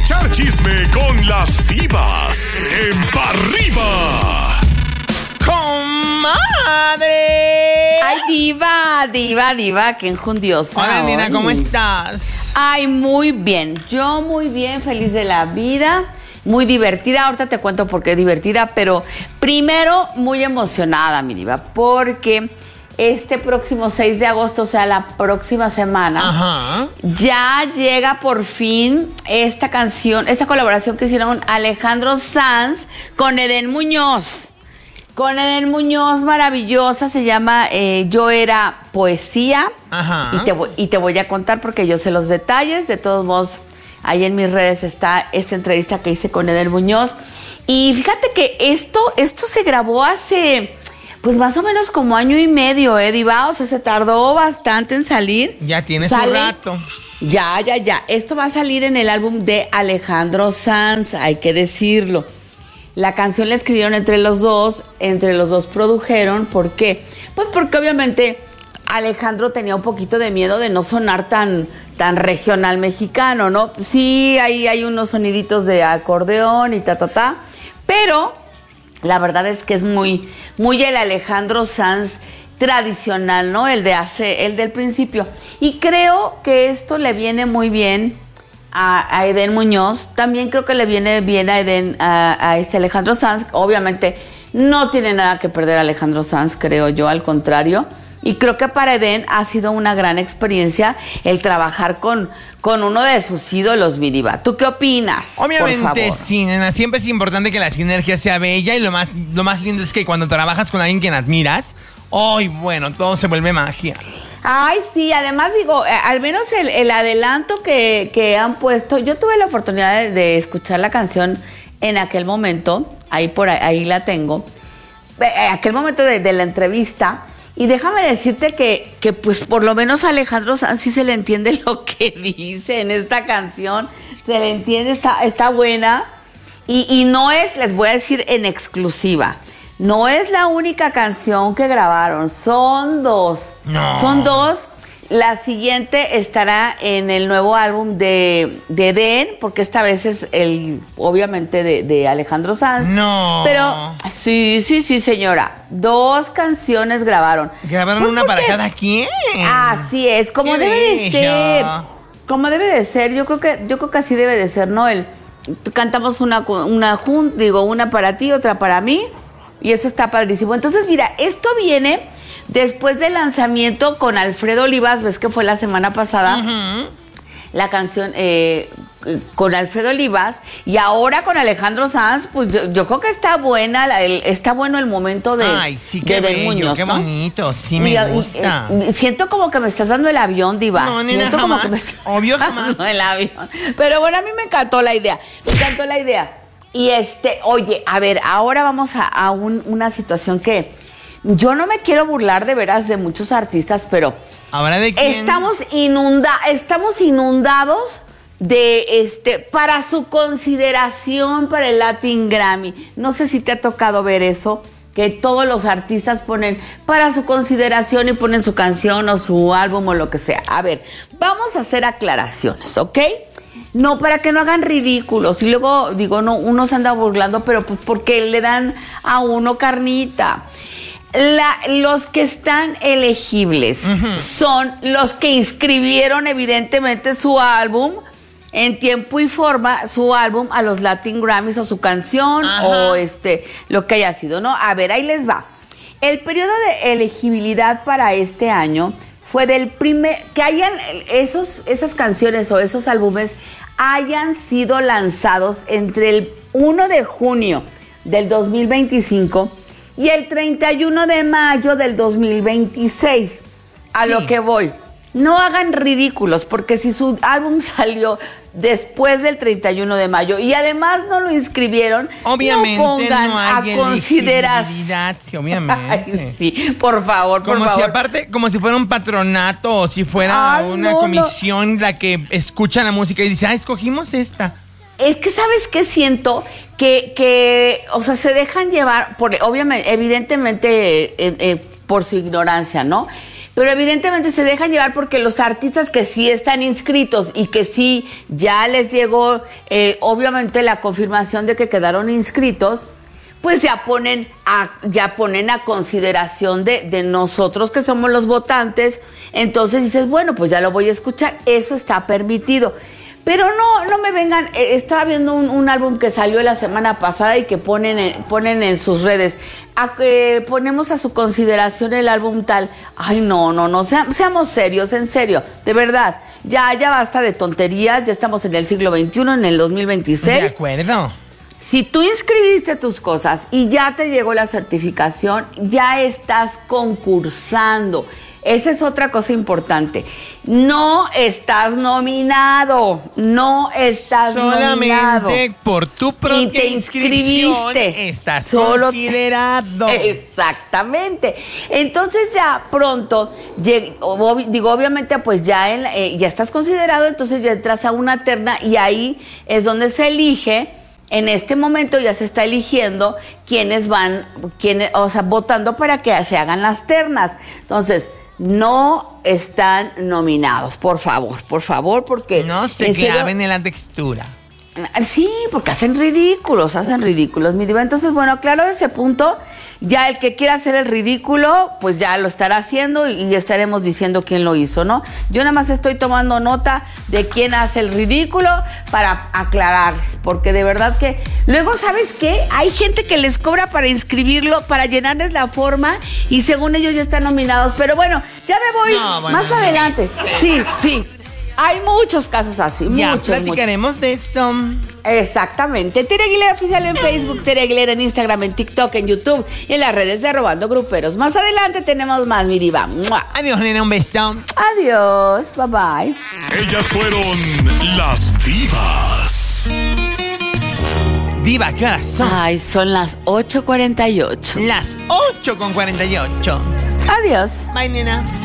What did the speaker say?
echar chisme con las divas en Pa' Arriba. ¡Comadre! Ay, diva, qué enjundiosa. Hola, Nina, ¿cómo estás? Ay, muy bien. Yo muy bien, feliz de la vida. Muy divertida. Ahorita te cuento por qué divertida, pero primero muy emocionada, mi diva, porque este próximo 6 de agosto, o sea, la próxima semana, Ajá. ya llega por fin esta canción, esta colaboración que hicieron Alejandro Sanz con Edén Muñoz. Con Edén Muñoz, maravillosa, se llama Yo Era Poesía. Ajá. Y te voy a contar porque yo sé los detalles. De todos modos, ahí en mis redes está esta entrevista que hice con Edén Muñoz. Y fíjate que esto se grabó hace, pues más o menos como año y medio, Diva. O sea, se tardó bastante en salir. Ya tiene su rato. Ya. Esto va a salir en el álbum de Alejandro Sanz, hay que decirlo. La canción la escribieron entre los dos produjeron. ¿Por qué? Pues porque obviamente Alejandro tenía un poquito de miedo de no sonar tan regional mexicano, ¿no? Sí, ahí hay unos soniditos de acordeón y pero la verdad es que es muy, muy el Alejandro Sanz tradicional, ¿no? El del principio. Y creo que esto le viene muy bien a Edén Muñoz. También creo que le viene bien a este Alejandro Sanz. Obviamente no tiene nada que perder Alejandro Sanz, creo yo, al contrario. Y creo que para Edén ha sido una gran experiencia el trabajar con uno de sus ídolos, mi diva. ¿Tú qué opinas? Obviamente sí, nena. Siempre es importante que la sinergia sea bella y lo más lindo es que cuando trabajas con alguien que admiras, ¡ay, bueno! Todo se vuelve magia. Ay, sí, además digo, al menos el adelanto que han puesto, yo tuve la oportunidad de escuchar la canción en aquel momento, ahí la tengo, aquel momento de la entrevista, y déjame decirte que pues por lo menos a Alejandro Sanz sí se le entiende lo que dice en esta canción, se le entiende, está buena, y no es, les voy a decir en exclusiva, no es la única canción que grabaron, son dos. No. Son dos. La siguiente estará en el nuevo álbum de Edén, porque esta vez es obviamente de Alejandro Sanz. No. Pero sí, señora. 2 canciones grabaron. ¿Grabaron una para cada quien? Así es, como debe de ser. Como debe de ser. Yo creo que así debe de ser, ¿no? Cantamos una para ti, otra para mí. Y eso está padrísimo. Entonces, mira, esto viene después del lanzamiento con Alfredo Olivas, ves que fue la semana pasada, uh-huh, la canción con Alfredo Olivas, y ahora con Alejandro Sanz, pues yo creo que está buena, está bueno el momento de Ay, sí, qué bello, Muñoz, qué bonito, sí me gusta. Siento como que me estás dando el avión, diva. No, nena, siento jamás. Como que me estás Obvio, jamás. dando el avión. Pero bueno, a mí me encantó la idea. Y oye, a ver, ahora vamos a una situación que yo no me quiero burlar de veras de muchos artistas, pero ¿ahora de quién? Estamos inundados de para su consideración para el Latin Grammy. No sé si te ha tocado ver eso, que todos los artistas ponen para su consideración y ponen su canción o su álbum o lo que sea. A ver, vamos a hacer aclaraciones, ¿ok? No, para que no hagan ridículos. Y luego, digo, no, uno se anda burlando, pero pues porque le dan a uno carnita. Los que están elegibles, uh-huh, son los que inscribieron evidentemente su álbum en tiempo y forma, su álbum a los Latin Grammys o su canción, ajá, o lo que haya sido, ¿no? A ver, ahí les va. El periodo de elegibilidad para este año fue que hayan esas canciones o esos álbumes hayan sido lanzados entre el 1 de junio del 2025 y el 31 de mayo del 2026. A lo que voy. No hagan ridículos, porque si su álbum salió después del 31 de mayo y además no lo inscribieron, obviamente no pongan no hay a consideración. Sí, obviamente. Ay, sí, por favor. Si aparte, como si fuera un patronato o si fuera una comisión la que escucha la música y dice, escogimos esta. Es que, ¿sabes qué siento? Que o sea, se dejan llevar, obviamente, evidentemente, por su ignorancia, ¿no? pero evidentemente se dejan llevar porque los artistas que sí están inscritos y que sí ya les llegó obviamente la confirmación de que quedaron inscritos, pues ya ponen a consideración de nosotros que somos los votantes. Entonces dices, bueno, pues ya lo voy a escuchar, eso está permitido. Pero no me vengan, estaba viendo un álbum que salió la semana pasada y que ponen en sus redes, ponemos a su consideración el álbum tal. Ay, no, seamos serios, en serio, de verdad, ya basta de tonterías, ya estamos en el siglo XXI, en el 2026. De acuerdo. Si tú inscribiste tus cosas y ya te llegó la certificación, ya estás concursando. Esa es otra cosa importante. No estás nominado. Solamente por tu propia y te inscribiste. Estás considerado. Exactamente. Entonces ya pronto, obviamente pues ya estás considerado, entonces ya entras a una terna y ahí es donde se elige. En este momento ya se está eligiendo quiénes votando para que se hagan las ternas. Entonces, no están nominados, por favor, porque... No se claven en la textura. Sí, porque hacen ridículos, mi diva. Entonces, bueno, claro, ese punto, ya el que quiera hacer el ridículo, pues ya lo estará haciendo y estaremos diciendo quién lo hizo, ¿no? Yo nada más estoy tomando nota de quién hace el ridículo para aclarar, porque de verdad que... Luego, ¿sabes qué? Hay gente que les cobra para inscribirlo, para llenarles la forma y según ellos ya están nominados. Pero bueno, ya me voy más adelante. Sí. Hay muchos casos así, ya muchos. Platicaremos de eso. Exactamente. Tere Aguilera Oficial en Facebook, Tere Aguilera en Instagram, en TikTok, en YouTube y en las redes de Robando Gruperos. Más adelante tenemos más, mi diva. ¡Mua! Adiós, nena, un beso. Adiós, bye bye. Ellas fueron las divas. Diva, ¿qué horas son? Ay, son las 8:48. Las 8:48. Adiós. Bye, nena.